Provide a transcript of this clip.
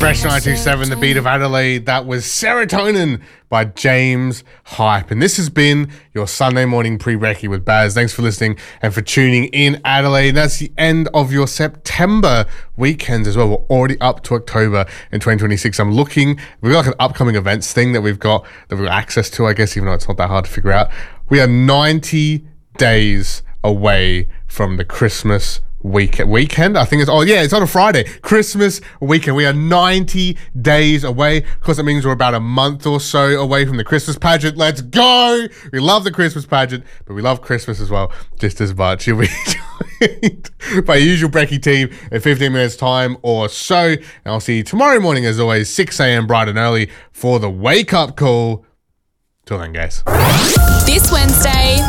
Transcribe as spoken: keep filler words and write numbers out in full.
Fresh nine two seven, the beat of Adelaide. That was Serotonin by James Hype. And this has been your Sunday morning pre-recce with Baz. Thanks for listening and for tuning in, Adelaide. That's the end of your September weekends as well. We're already up to October in twenty twenty-six. I'm looking, we've got like an upcoming events thing that we've got, that we've got access to, I guess, even though it's not that hard to figure out. We are ninety days away from the Christmas week weekend. I think it's, oh yeah, it's on a Friday. Christmas weekend. We are ninety days away. Of course, that means we're about a month or so away from the Christmas pageant. Let's go! We love the Christmas pageant, but we love Christmas as well, just as much. You'll be joined by your usual Brekkie team in fifteen minutes time or so. And I'll see you tomorrow morning, as always, six a.m. bright and early for the wake-up call. Till then, guys. This Wednesday,